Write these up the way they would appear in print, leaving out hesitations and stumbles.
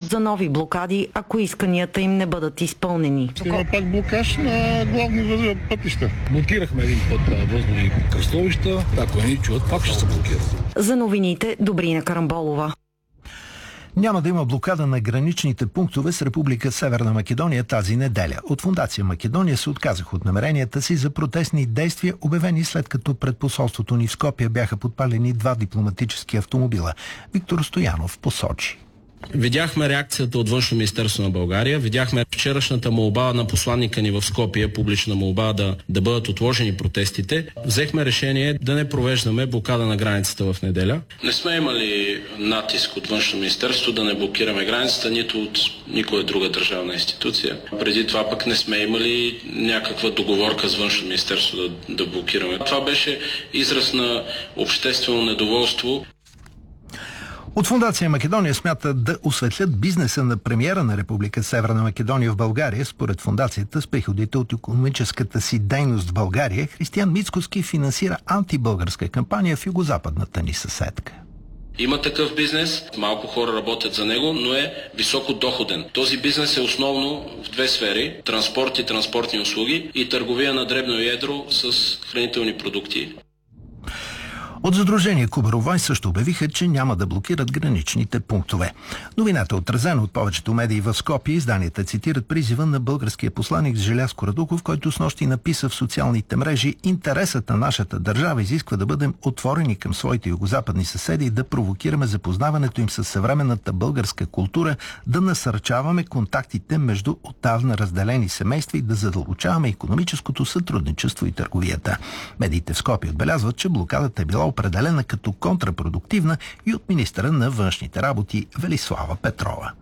за нови блокади, ако исканията им не бъдат изпълнени. Има пак блокаж на главни пътища. Блокирахме един път възлови кръстовища. Ако не ни чуват, пак ще се блокират. За новините Добрина Карамболова. Няма да има блокада на граничните пунктове с Република Северна Македония тази неделя. От Фондация Македония се отказаха от намеренията си за протестни действия, обявени след като пред посолството ни в Скопие бяха подпалени 2 дипломатически автомобила. Виктор Стоянов посочи. Видяхме реакцията от Външно министерство на България, видяхме вчерашната молба на посланника ни в Скопие, публична молба да бъдат отложени протестите. Взехме решение да не провеждаме блокада на границата в неделя. Не сме имали натиск от Външно министерство да не блокираме границата, нито от никоя друга държавна институция. Преди това пък не сме имали някаква договорка с Външно министерство да блокираме. Това беше израз на обществено недоволство. От Фондация Македония смятат да осветлят бизнеса на премиера на Република Северна Македония в България. Според фондацията, с приходите от икономическата си дейност в България, Християн Мицкоски финансира антибългарска кампания в югозападната ни съседка. Има такъв бизнес, малко хора работят за него, но е високо доходен. Този бизнес е основно в 2 сфери – транспорт и транспортни услуги и търговия на дребно и едро с хранителни продукти. От Сдружение Кубаровай също обявиха, че няма да блокират граничните пунктове. Новината е отразена от повечето медии в Скопие. Изданията цитират призива на българския посланик Желязко Радуков, който снощи написа в социалните мрежи: интересът на нашата държава изисква да бъдем отворени към своите югозападни съседи и да провокираме запознаването им с съвременната българска култура, да насърчаваме контактите между отдавна разделени семейства и да задълбочаваме икономическото сътрудничество и търговията. Медиите в Скопие отбелязват, че блокадата е била определена като контрапродуктивна и от министъра на външните работи Велислава Петрова.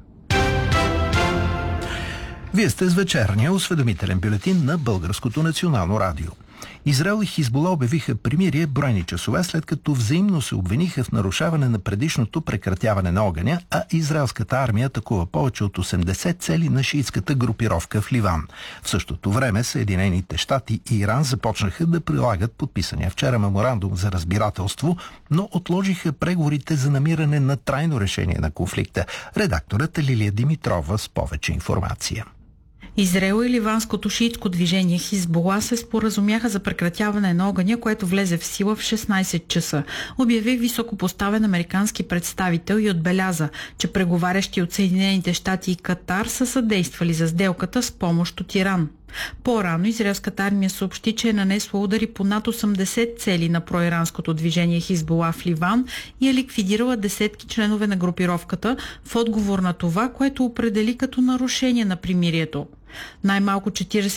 Вие сте с вечерния осведомителен бюлетин на Българското национално радио. Израел и Хизбула обявиха примирие броени часове, след като взаимно се обвиниха в нарушаване на предишното прекратяване на огъня, а израелската армия атакува повече от 80 цели на шиитската групировка в Ливан. В същото време Съединените щати и Иран започнаха да прилагат подписания вчера меморандум за разбирателство, но отложиха преговорите за намиране на трайно решение на конфликта. Редакторът Лилия Димитрова с повече информация. Израел и ливанското шиитско движение Хизбула се споразумяха за прекратяване на огъня, което влезе в сила в 16 часа. Обяви високопоставен американски представител и отбеляза, че преговарящи от Съединените щати и Катар са съдействали за сделката с помощ от Иран. По-рано израелската армия съобщи, че е нанесла удари по над 80 цели на проиранското движение Хизбула в Ливан и е ликвидирала десетки членове на групировката в отговор на това, което определи като нарушение на примирието. Най-малко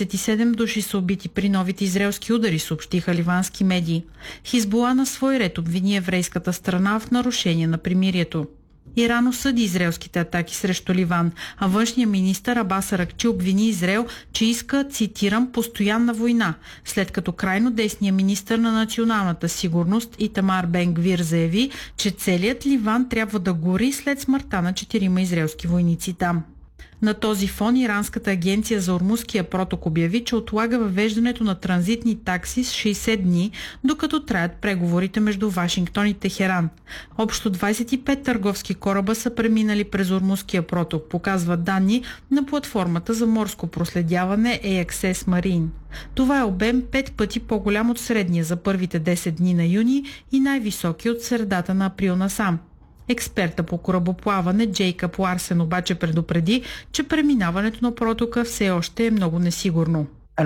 47 души са убити при новите израелски удари, съобщиха ливански медии. Хизбула на свой ред обвини еврейската страна в нарушение на примирието. Иран осъди израелските атаки срещу Ливан, а външният министър Абас Аракчи обвини Израел, че иска, цитирам, постоянна война, след като крайно десният министър на националната сигурност Итамар Бен Гвир заяви, че целият Ливан трябва да гори след смъртта на 4 израелски войници там. На този фон Иранската агенция за Ормузския проток обяви, че отлага въвеждането на транзитни такси с 60 дни, докато траят преговорите между Вашингтон и Техеран. Общо 25 търговски кораба са преминали през Ормузския проток, показват данни на платформата за морско проследяване AXS Marine. Това е обем 5 пъти по-голям от средния за първите 10 дни на юни и най-високи от средата на април насам. Експерта по корабоплаване Джейкъб Ларсен обаче предупреди, че преминаването на протока все още е много несигурно.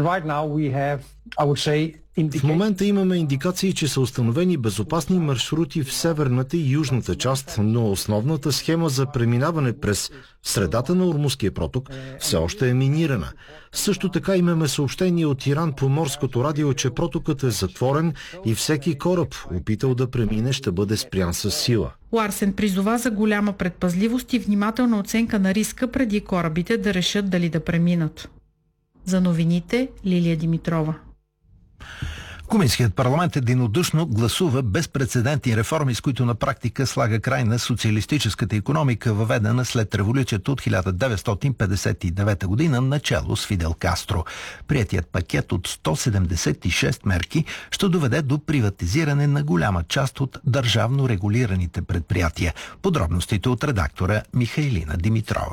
В момента имаме индикации, че са установени безопасни маршрути в северната и южната част, но основната схема за преминаване през средата на Ормузския проток все още е минирана. Също така имаме съобщение от Иран по морското радио, че протокът е затворен и всеки кораб, опитал да премине, ще бъде спрян с сила. Ларсен призова за голяма предпазливост и внимателна оценка на риска преди корабите да решат дали да преминат. За новините Лилия Димитрова. Куминският парламент единодушно гласува безпрецедентни реформи, с които на практика слага край на социалистическата икономика, въведена след революцията от 1959 година, начало с Фидел Кастро. Приетият пакет от 176 мерки ще доведе до приватизиране на голяма част от държавно регулираните предприятия. Подробностите от редактора Михайлина Димитрова.